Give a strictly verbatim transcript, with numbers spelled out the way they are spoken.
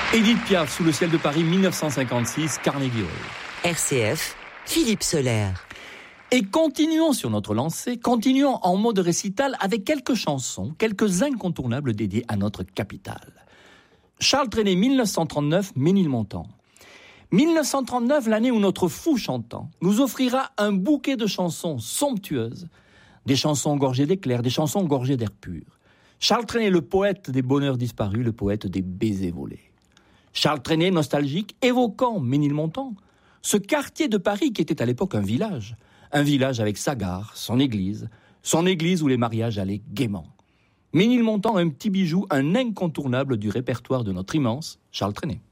Édith Piaf, Sous le ciel de Paris, mille neuf cent cinquante-six, Carnegie Hall. R C F, Philippe Soler. Et continuons sur notre lancée, continuons en mode récital avec quelques chansons, quelques incontournables dédiés à notre capitale. Charles Trenet, mille neuf cent trente-neuf, Ménilmontant. mille neuf cent trente-neuf, l'année où notre fou chantant nous offrira un bouquet de chansons somptueuses, des chansons gorgées d'éclairs, des chansons gorgées d'air pur. Charles Trenet, le poète des bonheurs disparus, le poète des baisers volés. Charles Trenet, nostalgique, évoquant Ménilmontant, ce quartier de Paris qui était à l'époque un village, un village avec sa gare, son église, son église où les mariages allaient gaiement. Ménilmontant, un petit bijou, un incontournable du répertoire de notre immense Charles Trenet.